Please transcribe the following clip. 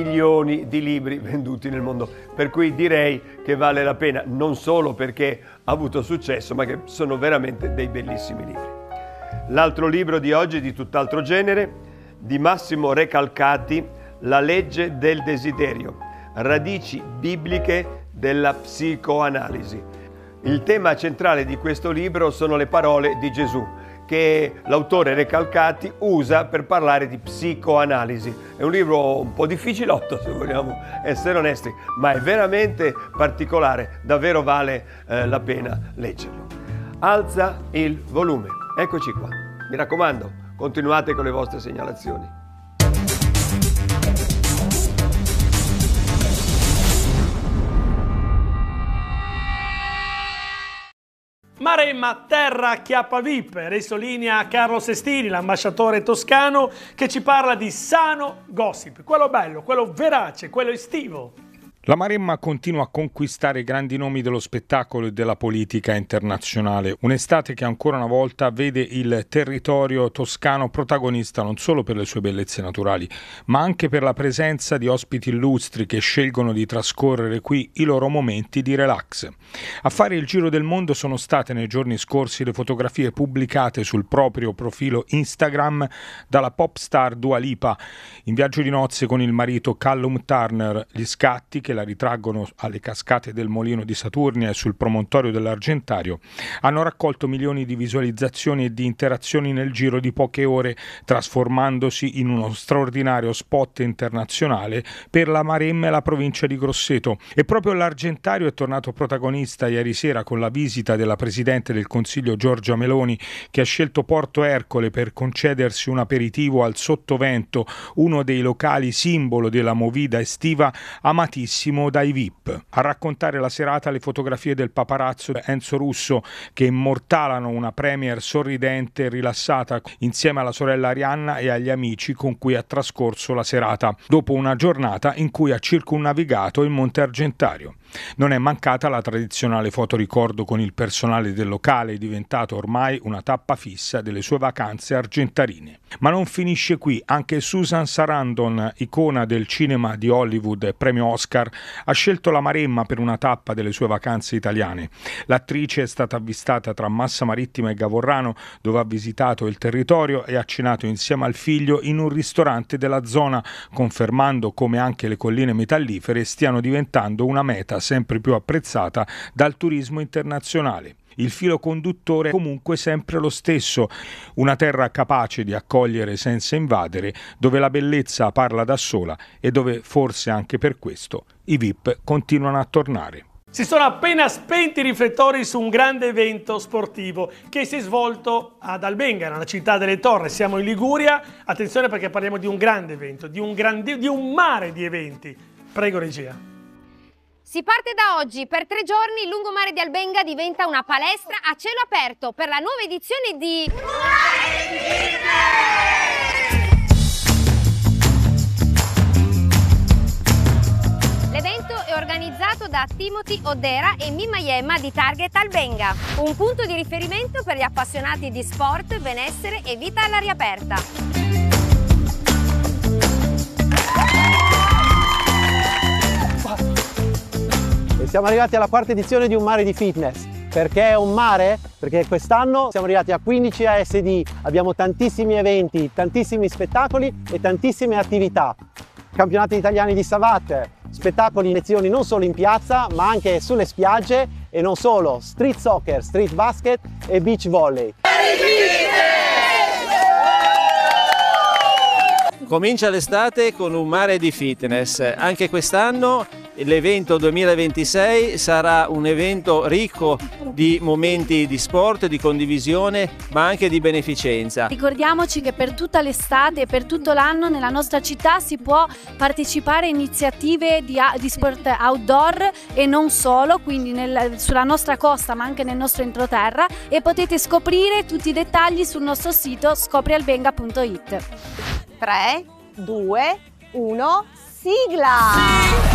milioni di libri venduti nel mondo, per cui direi che vale la pena, non solo perché ha avuto successo, ma che sono veramente dei bellissimi libri. L'altro libro di oggi è di tutt'altro genere, di Massimo Recalcati, La legge del desiderio, radici bibliche della psicoanalisi. Il tema centrale di questo libro sono le parole di Gesù, che l'autore Recalcati usa per parlare di psicoanalisi. È un libro un po' difficilotto, se vogliamo essere onesti, ma è veramente particolare, davvero vale la pena leggerlo. Alza il volume, eccoci qua. Mi raccomando, continuate con le vostre segnalazioni. Maremma, terra acchiappa VIP, adesso linea Carlo Sestini, l'ambasciatore toscano, che ci parla di sano gossip, quello bello, quello verace, quello estivo. La Maremma continua a conquistare grandi nomi dello spettacolo e della politica internazionale. Un'estate che ancora una volta vede il territorio toscano protagonista non solo per le sue bellezze naturali, ma anche per la presenza di ospiti illustri che scelgono di trascorrere qui i loro momenti di relax. A fare il giro del mondo sono state nei giorni scorsi le fotografie pubblicate sul proprio profilo Instagram dalla pop star Dua Lipa, in viaggio di nozze con il marito Callum Turner. Gli scatti, che la ritraggono alle cascate del Molino di Saturnia e sul promontorio dell'Argentario, hanno raccolto milioni di visualizzazioni e di interazioni nel giro di poche ore, trasformandosi in uno straordinario spot internazionale per la Maremma e la provincia di Grosseto. E proprio l'Argentario è tornato protagonista ieri sera con la visita della Presidente del Consiglio Giorgia Meloni, che ha scelto Porto Ercole per concedersi un aperitivo al Sottovento, uno dei locali simbolo della movida estiva amatissimo dai VIP. A raccontare la serata le fotografie del paparazzo Enzo Russo, che immortalano una premier sorridente e rilassata insieme alla sorella Arianna e agli amici con cui ha trascorso la serata, dopo una giornata in cui ha circumnavigato il Monte Argentario. Non è mancata la tradizionale fotoricordo con il personale del locale, diventato ormai una tappa fissa delle sue vacanze argentarine. Ma non finisce qui, anche Susan Sarandon, icona del cinema di Hollywood e premio Oscar, ha scelto la Maremma per una tappa delle sue vacanze italiane. L'attrice è stata avvistata tra Massa Marittima e Gavorrano, dove ha visitato il territorio e ha cenato insieme al figlio in un ristorante della zona, confermando come anche le colline metallifere stiano diventando una meta sempre più apprezzata dal turismo internazionale. Il filo conduttore è comunque sempre lo stesso: una terra capace di accogliere senza invadere, dove la bellezza parla da sola e dove forse anche per questo i VIP continuano a tornare. Si sono appena spenti i riflettori su un grande evento sportivo che si è svolto ad Albenga, nella città delle Torri. Siamo in Liguria, attenzione perché parliamo di un grande evento, di un mare di eventi. Prego regia. Si parte da oggi. Per 3 giorni il lungomare di Albenga diventa una palestra a cielo aperto per la nuova edizione di L'evento è organizzato da Timothy Odera e Mima Yemma di Target Albenga, un punto di riferimento per gli appassionati di sport, benessere e vita all'aria aperta. Siamo arrivati alla quarta edizione di Un Mare di Fitness. Perché è un mare? Perché quest'anno siamo arrivati a 15 ASD, abbiamo tantissimi eventi, tantissimi spettacoli e tantissime attività. Campionati italiani di savate, spettacoli, lezioni non solo in piazza ma anche sulle spiagge e non solo, street soccer, street basket e beach volley. Comincia l'estate con Un Mare di Fitness. Anche quest'anno l'evento 2026 sarà un evento ricco di momenti di sport, di condivisione, ma anche di beneficenza. Ricordiamoci che per tutta l'estate e per tutto l'anno nella nostra città si può partecipare a iniziative di sport outdoor e non solo, quindi sulla nostra costa ma anche nel nostro entroterra, e potete scoprire tutti i dettagli sul nostro sito scoprialbenga.it. 3, 2, 1, sigla!